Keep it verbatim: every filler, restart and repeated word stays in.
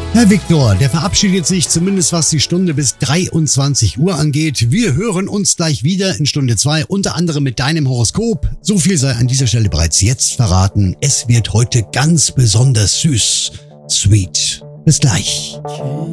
Herr Viktor, der verabschiedet sich zumindest was die Stunde bis dreiundzwanzig Uhr angeht. Wir hören uns gleich wieder in Stunde zwei, unter anderem mit deinem Horoskop. So viel sei an dieser Stelle bereits jetzt verraten. Es wird heute ganz besonders süß. Sweet. Bis gleich.